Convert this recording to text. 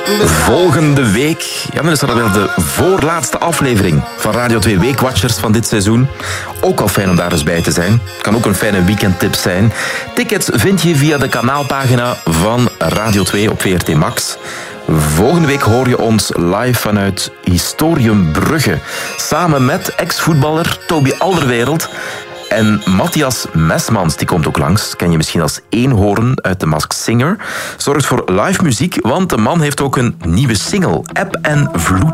Volgende week, ja, dan is dat wel de voorlaatste aflevering van Radio 2 Weekwatchers van dit seizoen. Ook al fijn om daar eens bij te zijn. Kan ook een fijne weekendtip zijn. Tickets vind je via de kanaalpagina van Radio 2 op VRT Max. Volgende week hoor je ons live vanuit Historium Brugge. Samen met ex-voetballer Toby Alderweireld. En Matthias Mesmans, die komt ook langs. Ken je misschien als Eenhoorn uit The Masked Singer. Zorgt voor live muziek, want de man heeft ook een nieuwe single. Eb en Vloed.